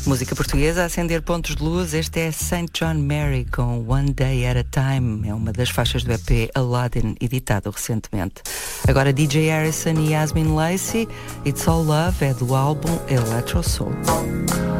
Música portuguesa a acender pontos de luz. Este é St. John Mary com One Day at a Time. É uma das faixas do EP Aladdin, editado recentemente. Agora DJ Harrison e Yasmin Lacey. It's All Love é do álbum Electro Soul.